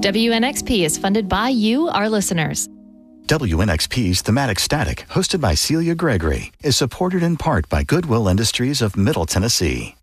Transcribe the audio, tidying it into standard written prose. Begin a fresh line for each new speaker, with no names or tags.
WNXP is funded by you, our listeners.
WNXP's Thematic Static, hosted by Celia Gregory, is supported in part by Goodwill Industries of Middle Tennessee.